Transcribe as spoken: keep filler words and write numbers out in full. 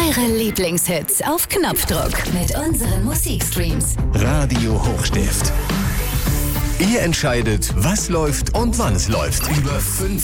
Eure Lieblingshits auf Knopfdruck mit unseren Musikstreams. Radio Hochstift. Ihr entscheidet, was läuft und wann es läuft. Über fünf